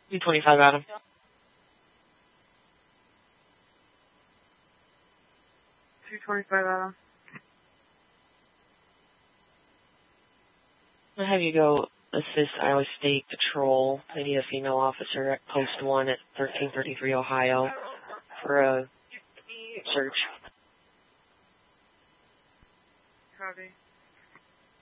225 Adam. 225 Adam. I'll have you go assist Iowa State Patrol. I need a female officer at Post 1 at 1333 Ohio for a search. Copy.